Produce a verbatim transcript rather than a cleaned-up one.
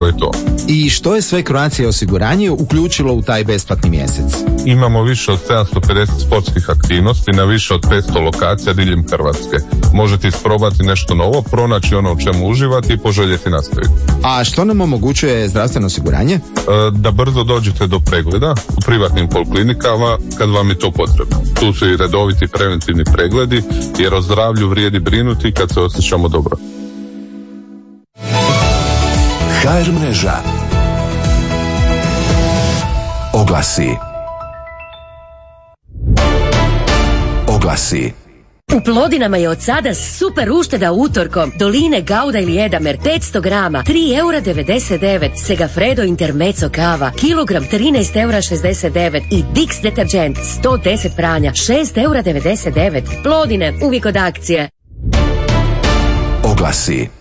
To je to. I što je sve Croatia osiguranje uključilo u taj besplatni mjesec? Imamo više od sedamsto pedeset sportskih aktivnosti na više od petsto lokacija diljem Hrvatske. Možete isprobati nešto novo, pronaći ono u čemu uživati i poželjeti nastaviti. A što nam omogućuje zdravstveno osiguranje? E, da brzo dođete do pregleda u privatnim poliklinikama kad vam je to potrebno. Tu su i redoviti preventivni pregledi, jer o zdravlju vrijedi brinuti kad se osjećamo dobro. ha er mreža. Oglasi. Oglasi. U Plodinama je od sada super ušteda utorkom. Doline Gauda ili Edamer petsto grama, tri eura devedeset devet. Segafredo Intermezzo kava, kilogram trinaest eura šezdeset devet. I Dix deterđent sto deset pranja, šest eura devedeset devet. Plodine, uvijek od akcije. Oglasi.